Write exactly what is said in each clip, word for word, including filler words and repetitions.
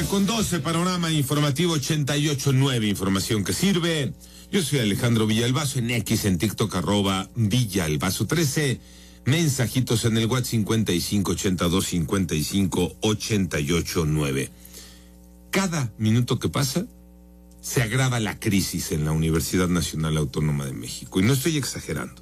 con doce, panorama informativo ochenta y ocho punto nueve, información que sirve. Yo soy Alejandro Villalbazo, en X, en TikTok, arroba Villalbazo trece. Mensajitos en el WhatsApp cincuenta y cinco ochenta y dos cincuenta y cinco ochenta y ocho nueve. Cada minuto que pasa, se agrava la crisis en la Universidad Nacional Autónoma de México. Y no estoy exagerando.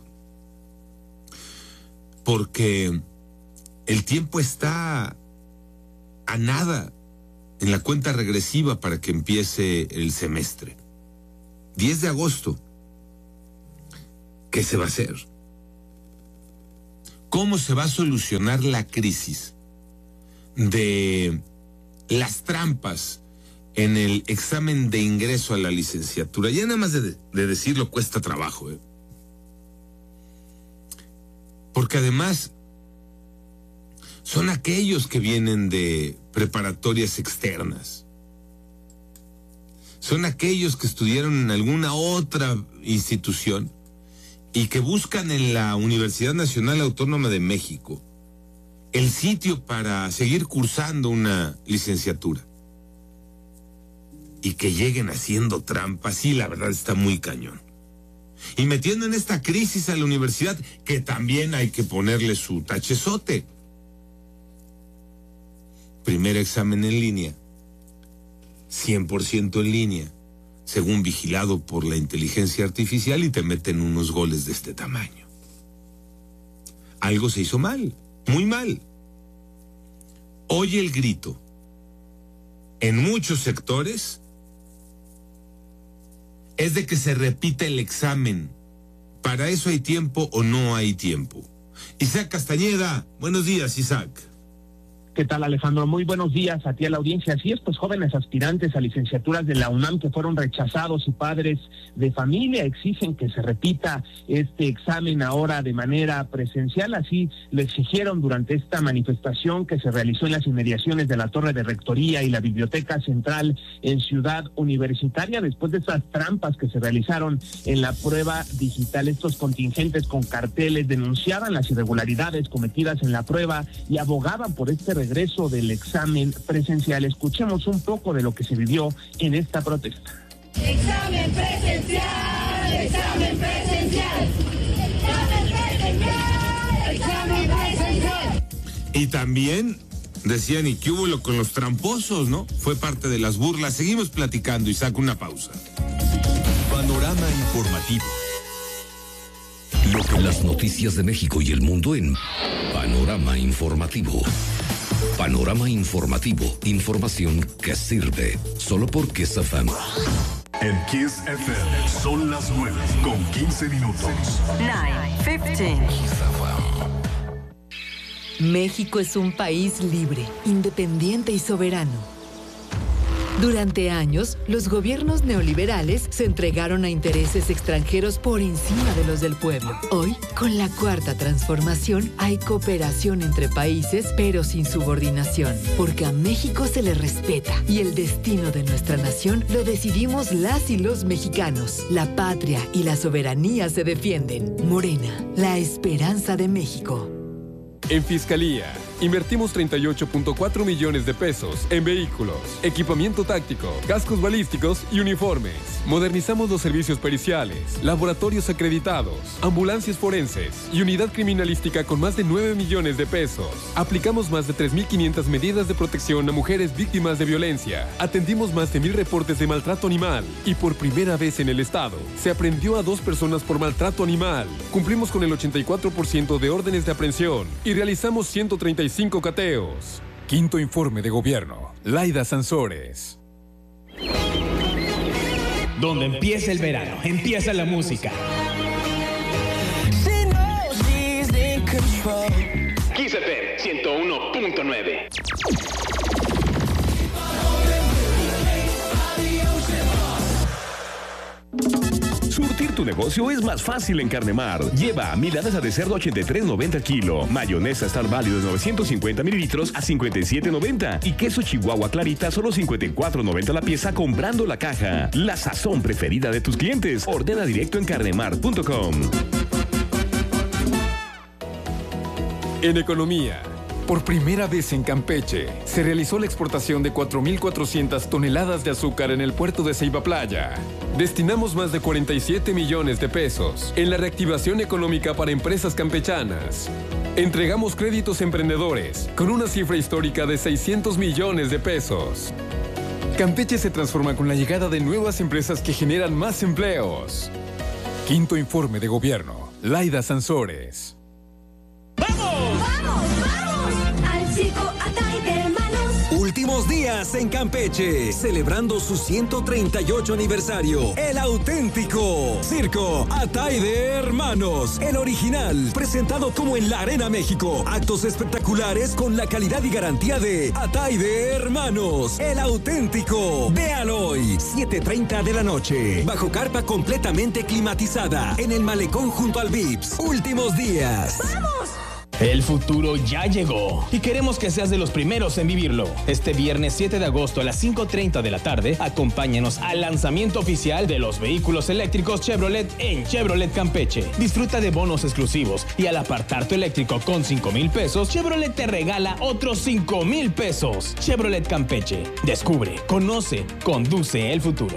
Porque el tiempo está a nada en la cuenta regresiva para que empiece el semestre. diez de agosto. ¿Qué se va a hacer? ¿Cómo se va a solucionar la crisis de las trampas en el examen de ingreso a la licenciatura? Ya nada más de, de decirlo cuesta trabajo, ¿eh? Porque además son aquellos que vienen de preparatorias externas. Son aquellos que estudiaron en alguna otra institución y que buscan en la Universidad Nacional Autónoma de México el sitio para seguir cursando una licenciatura. Y que lleguen haciendo trampas, sí, la verdad está muy cañón. Y metiendo en esta crisis a la universidad, que también hay que ponerle su tachezote. Primer examen en línea, cien por ciento en línea, según vigilado por la inteligencia artificial, y te meten unos goles de este tamaño. Algo se hizo mal, muy mal. Oye el grito. En muchos sectores es de que se repita el examen. ¿Para eso hay tiempo o no hay tiempo? Isaac Castañeda, buenos días, Isaac. ¿Qué tal, Alejandro? Muy buenos días a ti, a la audiencia. Así es, pues jóvenes aspirantes a licenciaturas de la UNAM que fueron rechazados y padres de familia exigen que se repita este examen ahora de manera presencial. Así lo exigieron durante esta manifestación que se realizó en las inmediaciones de la Torre de Rectoría y la Biblioteca Central en Ciudad Universitaria, después de esas trampas que se realizaron en la prueba digital. Estos contingentes con carteles denunciaban las irregularidades cometidas en la prueba y abogaban por este regreso del examen presencial. Escuchemos un poco de lo que se vivió en esta protesta. Examen presencial, examen presencial, examen presencial, examen presencial. Y también decían, ¿y qué hubo lo con los tramposos, no? Fue parte de las burlas. Seguimos platicando, Isaac, una pausa. Panorama informativo. Lo que las noticias de México y el mundo en Panorama Informativo. Panorama Informativo, información que sirve, solo por Kiss F M. En Kiss F M son las nueve con quince minutos. nueve, quince. México es un país libre, independiente y soberano. Durante años, los gobiernos neoliberales se entregaron a intereses extranjeros por encima de los del pueblo. Hoy, con la cuarta transformación, hay cooperación entre países, pero sin subordinación, porque a México se le respeta y el destino de nuestra nación lo decidimos las y los mexicanos. La patria y la soberanía se defienden. Morena, la esperanza de México. En Fiscalía, invertimos treinta y ocho punto cuatro millones de pesos en vehículos, equipamiento táctico, cascos balísticos y uniformes. Modernizamos los servicios periciales, laboratorios acreditados, ambulancias forenses y unidad criminalística con más de nueve millones de pesos. Aplicamos más de tres mil quinientas medidas de protección a mujeres víctimas de violencia. Atendimos más de mil reportes de maltrato animal y por primera vez en el estado se aprehendió a dos personas por maltrato animal. Cumplimos con el ochenta y cuatro por ciento de órdenes de aprehensión y realizamos ciento treinta y cinco cateos. Quinto informe de gobierno. Laida Sansores. Donde empieza el verano, empieza la música. Kiss F M ciento uno punto nueve. Surtir tu negocio es más fácil en Carnemar. Lleva milanesa de cerdo ochenta y tres noventa el kilo, mayonesa Star Value de novecientos cincuenta mililitros a cincuenta y siete noventa y queso Chihuahua Clarita solo cincuenta y cuatro noventa la pieza comprando la caja. La sazón preferida de tus clientes. Ordena directo en carnemar punto com. En economía, Por primera vez en Campeche, se realizó la exportación de cuatro mil cuatrocientas toneladas de azúcar en el puerto de Ceiba Playa. Destinamos más de cuarenta y siete millones de pesos en la reactivación económica para empresas campechanas. Entregamos créditos a emprendedores con una cifra histórica de seiscientos millones de pesos. Campeche se transforma con la llegada de nuevas empresas que generan más empleos. Quinto informe de gobierno. Laida Sansores. ¡Vamos! ¡Vamos! ¡Vamos! Al circo Atay de Hermanos. Últimos días en Campeche, celebrando su ciento treinta y ocho aniversario. El auténtico Circo Atay de Hermanos, el original, presentado como en la Arena México. Actos espectaculares con la calidad y garantía de Atay de Hermanos, el auténtico. Véalo hoy, siete treinta de la noche, bajo carpa completamente climatizada, en el malecón junto al Vips. Últimos días. ¡Vamos! El futuro ya llegó y queremos que seas de los primeros en vivirlo. Este viernes siete de agosto a las cinco treinta de la tarde, acompáñanos al lanzamiento oficial de los vehículos eléctricos Chevrolet en Chevrolet Campeche. Disfruta de bonos exclusivos y al apartar tu eléctrico con cinco mil pesos, Chevrolet te regala otros cinco mil pesos. Chevrolet Campeche. Descubre, conoce, conduce el futuro.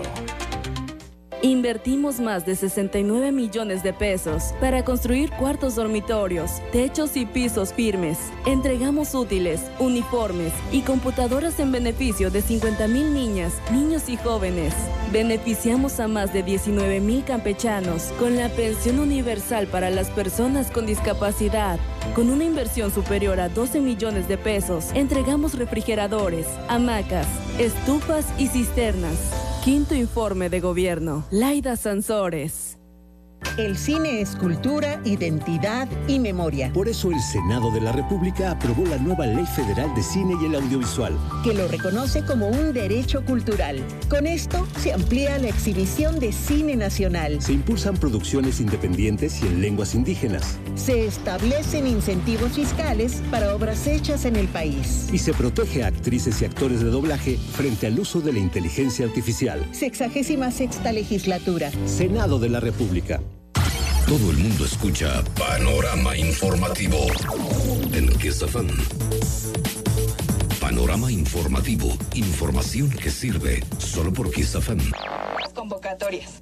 Invertimos más de sesenta y nueve millones de pesos para construir cuartos dormitorios, techos y pisos firmes. Entregamos útiles, uniformes y computadoras en beneficio de cincuenta mil niñas, niños y jóvenes. Beneficiamos a más de diecinueve mil campechanos con la pensión universal para las personas con discapacidad. Con una inversión superior a doce millones de pesos, entregamos refrigeradores, hamacas, estufas y cisternas. Quinto informe de gobierno. Laida Sansores. El cine es cultura, identidad y memoria. Por eso el Senado de la República aprobó la nueva Ley Federal de Cine y el Audiovisual, que lo reconoce como un derecho cultural. Con esto se amplía la exhibición de cine nacional. Se impulsan producciones independientes y en lenguas indígenas. Se establecen incentivos fiscales para obras hechas en el país. Y se protege a actrices y actores de doblaje frente al uso de la inteligencia artificial. Sexagésima sexta legislatura. Senado de la República. Todo el mundo escucha Panorama Informativo en Kiss F M. Panorama Informativo. Información que sirve solo por Kiss F M. Convocatorias.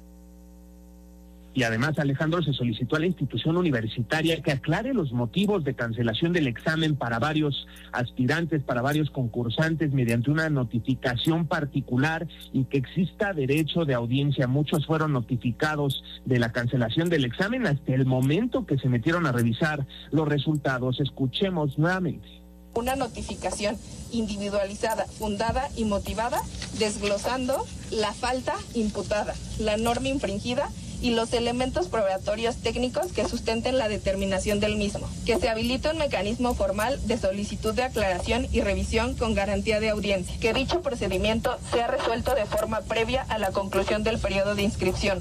Y además, Alejandro, se solicitó a la institución universitaria que aclare los motivos de cancelación del examen para varios aspirantes, para varios concursantes, mediante una notificación particular y que exista derecho de audiencia. Muchos fueron notificados de la cancelación del examen hasta el momento que se metieron a revisar los resultados. Escuchemos nuevamente. Una notificación individualizada, fundada y motivada, desglosando la falta imputada, la norma infringida y los elementos probatorios técnicos que sustenten la determinación del mismo. Que se habilite un mecanismo formal de solicitud de aclaración y revisión con garantía de audiencia. Que dicho procedimiento sea resuelto de forma previa a la conclusión del periodo de inscripción.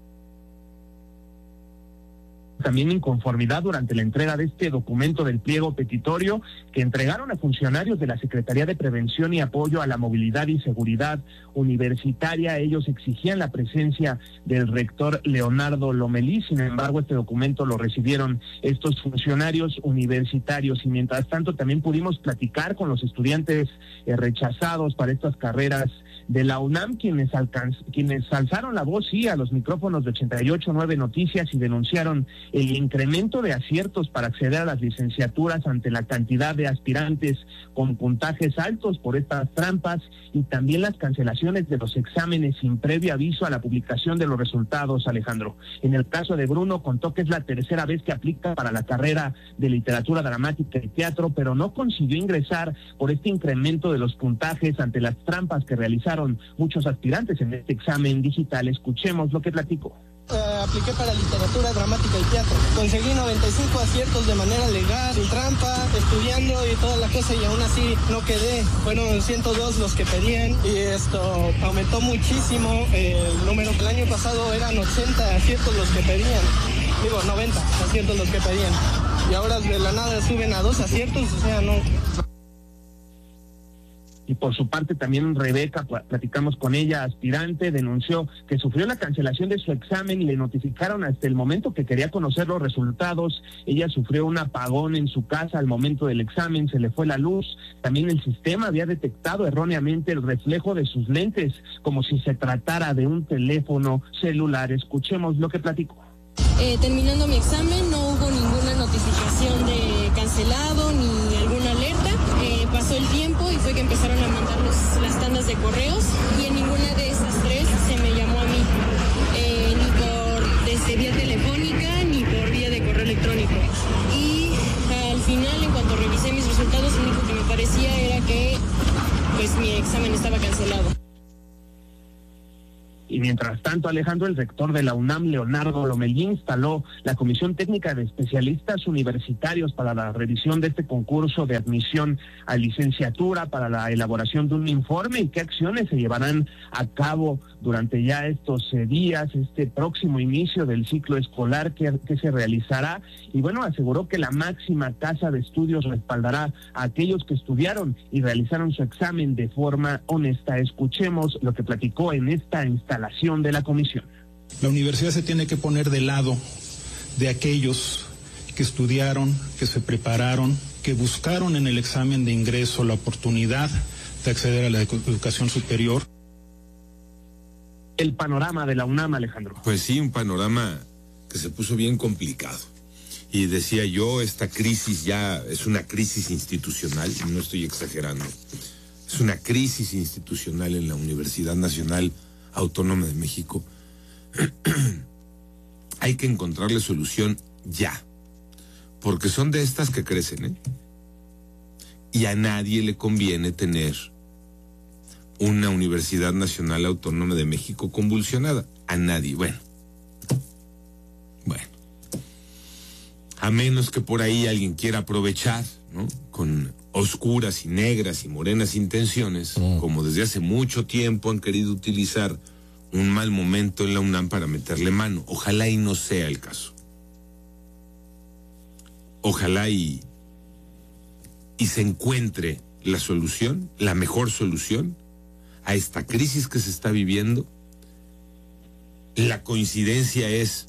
También inconformidad durante la entrega de este documento del pliego petitorio que entregaron a funcionarios de la Secretaría de Prevención y Apoyo a la Movilidad y Seguridad Universitaria. Ellos exigían la presencia del rector Leonardo Lomelí. Sin embargo, este documento lo recibieron estos funcionarios universitarios y mientras tanto también pudimos platicar con los estudiantes eh, rechazados para estas carreras de la UNAM, quienes, alcanz quienes alzaron la voz sí a los micrófonos de ochenta y ocho punto nueve Noticias y denunciaron el incremento de aciertos para acceder a las licenciaturas ante la cantidad de aspirantes con puntajes altos por estas trampas y también las cancelaciones de los exámenes sin previo aviso a la publicación de los resultados, Alejandro. En el caso de Bruno, contó que es la tercera vez que aplica para la carrera de literatura dramática y teatro, pero no consiguió ingresar por este incremento de los puntajes ante las trampas que realizaron muchos aspirantes en este examen digital. Escuchemos lo que platicó. Uh, apliqué para literatura dramática y teatro. Conseguí noventa y cinco aciertos de manera legal, sin trampa, estudiando y toda la cosa, y aún así no quedé. Fueron ciento dos los que pedían y esto aumentó muchísimo. Eh, el número del año pasado eran ochenta aciertos los que pedían. Digo, noventa aciertos los que pedían. Y ahora de la nada suben a dos aciertos, o sea, no... Y por su parte también Rebeca, platicamos con ella, aspirante, denunció que sufrió la cancelación de su examen y le notificaron hasta el momento que quería conocer los resultados. Ella sufrió un apagón en su casa al momento del examen, se le fue la luz. También el sistema había detectado erróneamente el reflejo de sus lentes, como si se tratara de un teléfono celular. Escuchemos lo que platicó. Eh, terminando mi examen no hubo ninguna notificación de cancelado ni alguna alerta. Eh, pasó el tiempo y fue que empezaron a mandar los, las tandas de correos y en ninguna de esas tres se me llamó a mí, eh, ni por desde vía telefónica ni por vía de correo electrónico. Y al final, en cuanto revisé mis resultados, lo único que me parecía era que pues mi examen estaba cancelado. Y mientras tanto, Alejandro, el rector de la UNAM, Leonardo Lomelí, instaló la Comisión Técnica de Especialistas Universitarios para la revisión de este concurso de admisión a licenciatura, para la elaboración de un informe y qué acciones se llevarán a cabo durante ya estos eh, días, este próximo inicio del ciclo escolar que, que se realizará. Y bueno, aseguró que la máxima casa de estudios respaldará a aquellos que estudiaron y realizaron su examen de forma honesta. Escuchemos lo que platicó en esta instalación de la comisión. La universidad se tiene que poner del lado de aquellos que estudiaron, que se prepararon, que buscaron en el examen de ingreso la oportunidad de acceder a la educación superior. El panorama de la UNAM, Alejandro. Pues sí, un panorama que se puso bien complicado. Y decía yo, esta crisis ya es una crisis institucional, y no estoy exagerando. Es una crisis institucional en la Universidad Nacional Autónoma de México. Hay que encontrarle solución ya, porque son de estas que crecen, ¿eh? Y a nadie le conviene tener una Universidad Nacional Autónoma de México convulsionada, a nadie. Bueno, bueno, a menos que por ahí alguien quiera aprovechar, ¿no?, con oscuras y negras y morenas intenciones, mm. como desde hace mucho tiempo han querido utilizar un mal momento en la UNAM para meterle mano. Ojalá y no sea el caso. Ojalá y, y se encuentre la solución, la mejor solución a esta crisis que se está viviendo. La coincidencia es,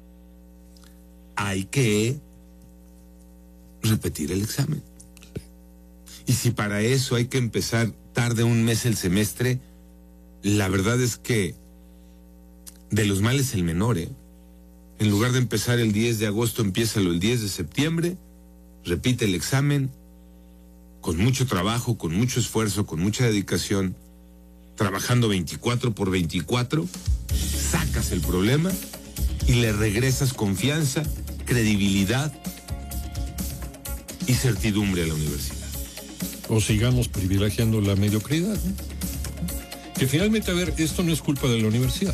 hay que repetir el examen. Y si para eso hay que empezar tarde un mes el semestre, la verdad es que de los males el menor, ¿eh? En lugar de empezar el diez de agosto, empiézalo el diez de septiembre, repite el examen, con mucho trabajo, con mucho esfuerzo, con mucha dedicación, trabajando veinticuatro por veinticuatro, sacas el problema y le regresas confianza, credibilidad y certidumbre a la universidad. O sigamos privilegiando la mediocridad, ¿no? Que finalmente, a ver, esto no es culpa de la universidad.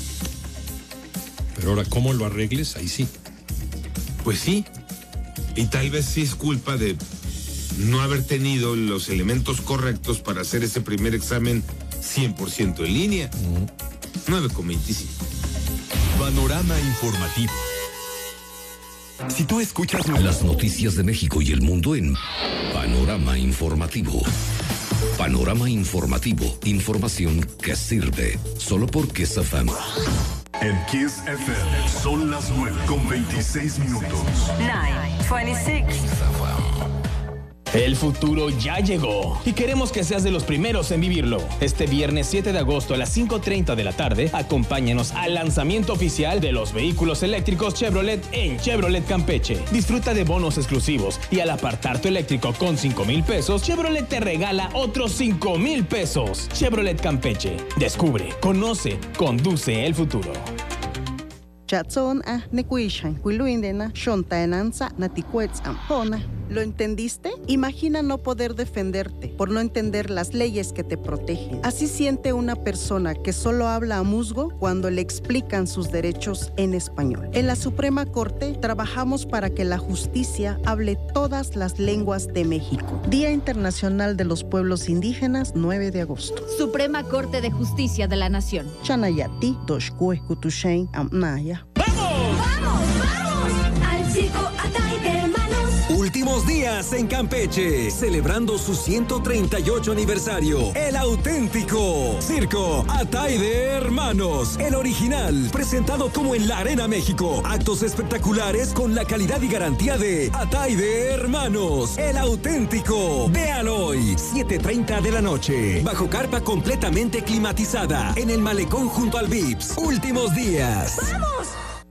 Pero ahora, ¿cómo lo arregles? Ahí sí. Pues sí. Y tal vez sí es culpa de no haber tenido los elementos correctos para hacer ese primer examen cien por ciento en línea. Uh-huh. nueve con veinticinco. Panorama informativo. Si tú escuchas las noticias de México y el mundo en Panorama Informativo. Panorama Informativo. Información que sirve. Solo por Kiss F M. En Kiss F M son las nueve con veintiséis minutos. nueve veintiséis. El futuro ya llegó y queremos que seas de los primeros en vivirlo. Este viernes siete de agosto a las cinco treinta de la tarde, acompáñanos al lanzamiento oficial de los vehículos eléctricos Chevrolet en Chevrolet Campeche. Disfruta de bonos exclusivos y al apartar tu eléctrico con cinco mil pesos, Chevrolet te regala otros cinco mil pesos. Chevrolet Campeche. Descubre, conoce, conduce el futuro. ¿Lo entendiste? Imagina no poder defenderte por no entender las leyes que te protegen. Así siente una persona que solo habla a musgo cuando le explican sus derechos en español. En la Suprema Corte trabajamos para que la justicia hable todas las lenguas de México. Día Internacional de los Pueblos Indígenas, nueve de agosto. Suprema Corte de Justicia de la Nación. Chanayati, Toshkue, Kutushain, Amnaya. ¡Vamos! ¡Vamos! ¡Vamos! Al circo Atay de Hermanos. Últimos días Nace en Campeche, celebrando su ciento treinta y ocho aniversario. El auténtico Circo Ataide Hermanos, el original, presentado como en la Arena México. Actos espectaculares con la calidad y garantía de Ataide Hermanos, el auténtico. Véalo hoy, siete treinta de la noche, bajo carpa completamente climatizada, en el malecón junto al Vips. Últimos días. ¡Vamos!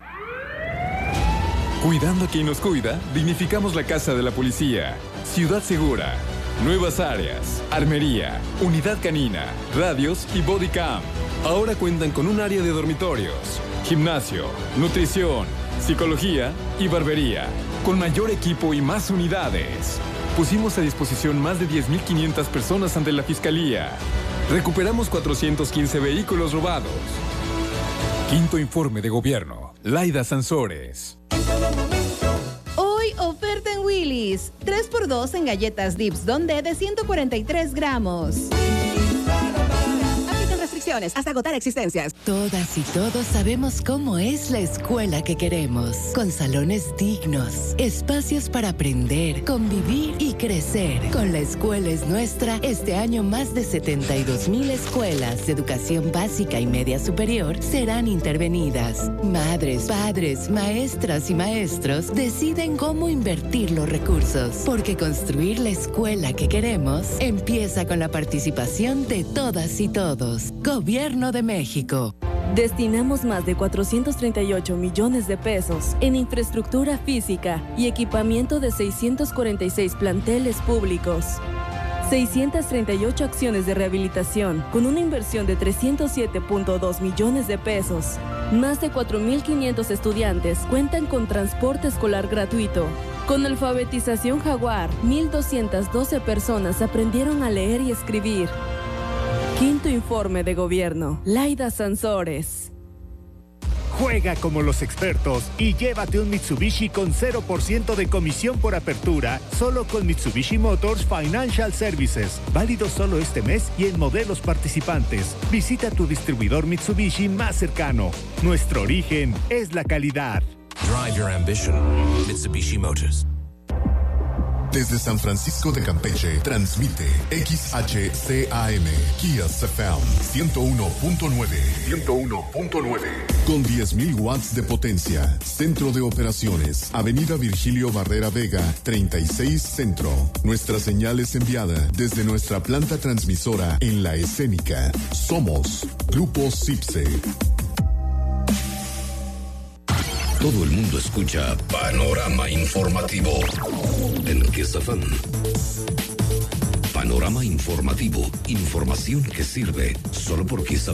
Cuidando a quien nos cuida, dignificamos la casa de la policía. Ciudad Segura, nuevas áreas, armería, unidad canina, radios y body cam. Ahora cuentan con un área de dormitorios, gimnasio, nutrición, psicología y barbería, con mayor equipo y más unidades. Pusimos a disposición más de diez mil quinientas personas ante la Fiscalía. Recuperamos cuatrocientos quince vehículos robados. Quinto informe de gobierno. Laida Sansores. Hoy oferta en Willy's. tres por dos en galletas Dips Donde de ciento cuarenta y tres gramos. Aplican restricciones hasta agotar existencias. Todas y todos sabemos cómo es la escuela que queremos. Con salones dignos, espacios para aprender, convivir y crecer. Con La Escuela es Nuestra, este año más de setenta y dos mil escuelas de educación básica y media superior serán intervenidas. Madres, padres, maestras y maestros deciden cómo invertir los recursos, porque construir la escuela que queremos empieza con la participación de todas y todos. Gobierno de México. Destinamos más de cuatrocientos treinta y ocho millones de pesos en infraestructura física y equipamiento de seiscientos cuarenta y seis planteles públicos. seiscientas treinta y ocho acciones de rehabilitación con una inversión de trescientos siete punto dos millones de pesos. Más de cuatro mil quinientos estudiantes cuentan con transporte escolar gratuito. Con alfabetización Jaguar, mil doscientas doce personas aprendieron a leer y escribir. Quinto informe de gobierno. Laida Sansores. Juega como los expertos y llévate un Mitsubishi con cero por ciento de comisión por apertura, solo con Mitsubishi Motors Financial Services. Válido solo este mes y en modelos participantes. Visita tu distribuidor Mitsubishi más cercano. Nuestro origen es la calidad. Drive your ambition. Mitsubishi Motors. Desde San Francisco de Campeche, transmite X H C A M, Kias F M, ciento uno punto nueve. ciento uno punto nueve. Con diez mil watts de potencia. Centro de operaciones. Avenida Virgilio Barrera Vega, treinta y seis Centro. Nuestra señal es enviada desde nuestra planta transmisora en La Escénica. Somos Grupo Cipse. Todo el mundo escucha Panorama Informativo en Kiss F M. Panorama Informativo. Información que sirve solo por Kiss F M.